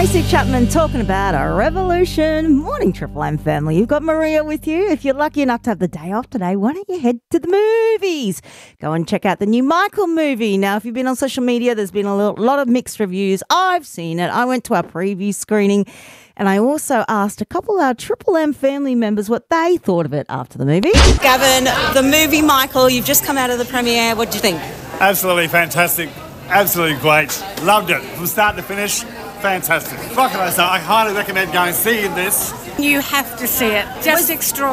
Tracy Chapman talking about a revolution. Morning, Triple M family. You've got Maria with you. If you're lucky enough to have the day off today, why don't you head to the movies? Go and check out the new Michael movie. Now, if you've been on social media, there's been a lot of mixed reviews. I've seen it. I went to our preview screening, and I also asked a couple of our Triple M family members what they thought of it after the movie. Gavin, the movie Michael, you've just come out of the premiere. What do you think? Absolutely fantastic. Absolutely great. Loved it. From start to finish, fantastic. What can I say? I highly recommend going and seeing this. You have to see it. Just extraordinary.